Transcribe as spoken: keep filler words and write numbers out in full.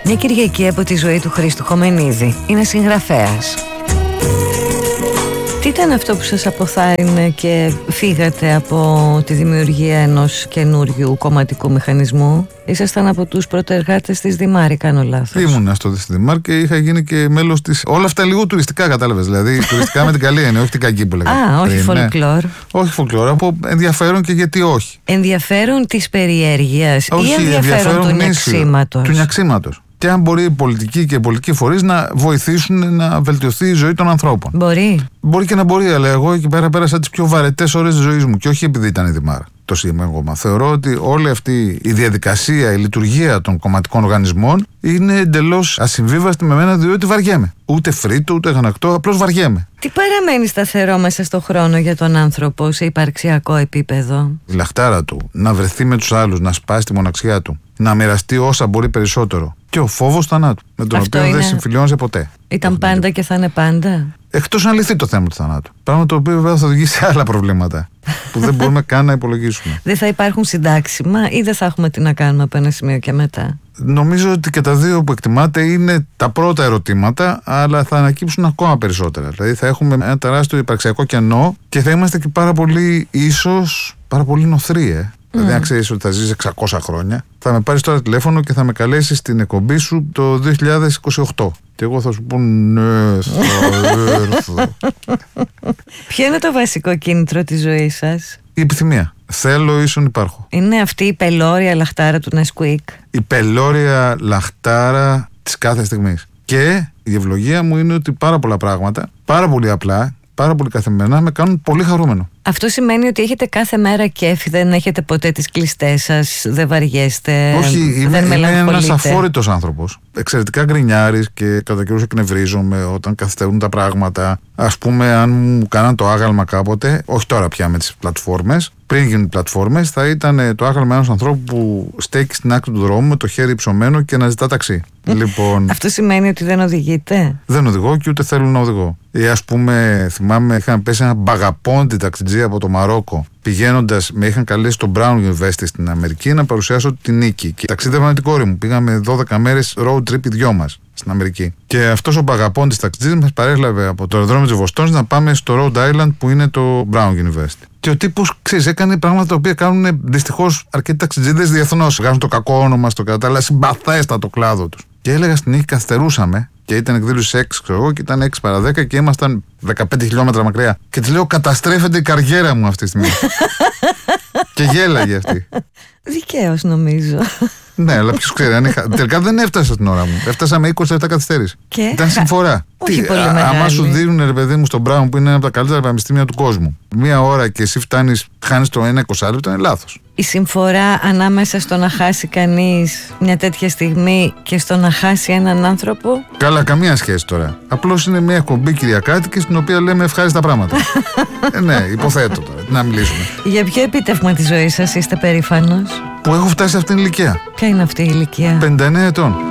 Μια Κυριακή από τη ζωή του Χρήστου Χομενίδη. Είναι συγγραφέας. Τι ήταν αυτό που σας αποθάρρυνε και φύγατε από τη δημιουργία ενός καινούριου κομματικού μηχανισμού? Ήσασταν από τους πρωτεργάτες της Δημάρ, κάνω λάθος? Ήμουν στο στη Δημάρ και είχα γίνει και μέλος της. Όλα αυτά λίγο τουριστικά, κατάλαβες. Δηλαδή τουριστικά με την καλή έννοια, όχι την κακή που λέγαμε. Α, όχι φολκλόρ. Ναι. Όχι φολκλόρ, από ενδιαφέρον και γιατί όχι. Ενδιαφέρον της περιέργειας όχι, ή ενδιαφέρον, ενδιαφέρον του νιαξίματος? Του νιαξίματος. Και αν μπορεί οι πολιτικοί και οι πολιτικοί φορείς να βοηθήσουν να βελτιωθεί η ζωή των ανθρώπων. Μπορεί. Μπορεί και να μπορεί, αλλά εγώ εκεί πέρα πέρασα τις πιο βαρετές ώρες της ζωής μου. Και όχι επειδή ήταν η Δημάρ το συγκεκριμένο κόμμα. Θεωρώ ότι όλη αυτή η διαδικασία, η λειτουργία των κομματικών οργανισμών είναι εντελώς ασυμβίβαστη με μένα, διότι βαριέμαι. Ούτε φρύτο, ούτε γανακτό, απλώς βαριέμαι. Τι παραμένει σταθερό μέσα στον χρόνο για τον άνθρωπο σε υπαρξιακό επίπεδο? Η λαχτάρα του να βρεθεί με τους άλλους, να σπάσει τη μοναξιά του, να μοιραστεί όσα μπορεί περισσότερο. Και ο φόβος θανάτου, με τον Αυτό οποίο είναι... δεν συμφιλιώνεσαι ποτέ. Ήταν πάντα και θα είναι πάντα. Εκτός αν λυθεί το θέμα του θανάτου. Πράγμα το οποίο βέβαια θα οδηγήσει σε άλλα προβλήματα που δεν μπορούμε καν να υπολογίσουμε. Δεν θα υπάρχουν συντάξιμα ή δεν θα έχουμε τι να κάνουμε από ένα σημείο και μετά? Νομίζω ότι και τα δύο που εκτιμάτε είναι τα πρώτα ερωτήματα, αλλά θα ανακύψουν ακόμα περισσότερα. Δηλαδή θα έχουμε ένα τεράστιο υπαρξιακό κενό και θα είμαστε και πάρα πολύ, ίσως πάρα πολύ νοθροί, ε. Mm. Δηλαδή, αν ξέρεις ότι θα ζεις εξακόσια χρόνια, θα με πάρεις τώρα τηλέφωνο και θα με καλέσεις στην εκπομπή σου το δύο χιλιάδες είκοσι οκτώ. Και εγώ θα σου πω ναι, θα έρθω. Ποιο είναι το βασικό κίνητρο της ζωής σας? Η επιθυμία. Θέλω ίσον υπάρχω. Είναι αυτή η πελώρια λαχτάρα του Νεσκουίκ. Η πελώρια λαχτάρα της κάθε στιγμής. Και η ευλογία μου είναι ότι πάρα πολλά πράγματα, πάρα πολύ απλά, πάρα πολύ καθημερινά, με κάνουν πολύ χαρούμενο. Αυτό σημαίνει ότι έχετε κάθε μέρα κέφι, δεν έχετε ποτέ τις κλειστές σας, δεν βαριέστε? Όχι, είμαι, δεν είμαι ένας αφόρητος άνθρωπος. Εξαιρετικά γκρινιάρης και κατά καιρούς εκνευρίζομαι όταν καθυστερούν τα πράγματα. Ας πούμε, αν μου κάναν το άγαλμα κάποτε, όχι τώρα πια με τις πλατφόρμες, πριν γίνουν οι πλατφόρμες, θα ήταν το άγαλμα ενός ανθρώπου που στέκει στην άκρη του δρόμου με το χέρι υψωμένο και να ζητά ταξί. Λοιπόν, αυτό σημαίνει ότι δεν οδηγείτε? Δεν οδηγώ και ούτε θέλω να οδηγώ. Ή ας πούμε, θυμάμαι, είχαν πέσει ένα μπαγαπόντι ταξιτζή από το Μαρόκο. Πηγαίνοντας, με είχαν καλέσει στο Brown University στην Αμερική να παρουσιάσω την νίκη. Και ταξίδευα με την κόρη μου. Πήγαμε δώδεκα μέρες road trip οι δυο μας στην Αμερική. Και αυτός ο μπαγαπόντης ταξιτζής μας παρέλαβε από το αεροδρόμιο της Βοστόνης να πάμε στο Rhode Island που είναι το Brown University. Και ο τύπος, ξέρεις, έκανε πράγματα τα οποία κάνουν δυστυχώς αρκετοί ταξιτζίδες διεθνώς. Βγάζουν το κακό όνομα στο κατά, αλλά συμπαθέστατο κλάδο τους. Και έλεγα στην νίκη, καθυστερούσαμε. Και ήταν εκδήλωση έξι, ξέρω εγώ, και ήταν έξι παρά δέκα και ήμασταν δεκαπέντε χιλιόμετρα μακριά. Και της λέω, καταστρέφεται η καριέρα μου αυτή τη στιγμή. Και γέλαγε αυτή. Δικαίως νομίζω. Ναι, αλλά ποιος ξέρει, αν είχα... τελικά δεν έφτασα την ώρα μου. Έφτασα με είκοσι λεπτά καθυστέρηση. Και... ήταν συμφορά. Όχι Τι, πολύ α, μεγάλη. άμα σου δίνουν, ρε παιδί μου, στον Μπράουν που είναι ένα από τα καλύτερα πανεπιστήμια του κόσμου, μία ώρα και εσύ φτάνεις, χάνεις το ένα είκοσι λεπτό, είναι λάθος. Η συμφορά ανάμεσα στο να χάσει κανείς μια τέτοια στιγμή και στο να χάσει έναν άνθρωπο. Καλά, καμία σχέση τώρα. Απλώς είναι μια εκπομπή κυριακάτικη στην οποία λέμε ευχάριστα πράγματα. ε, ναι, υποθέτω τώρα. Να μιλήσουμε. Για ποιο επίτευγμα της ζωής σας είστε περήφανος? Που έχω φτάσει σε αυτήν την ηλικία. Ποια είναι αυτή η ηλικία? πενήντα εννέα ετών.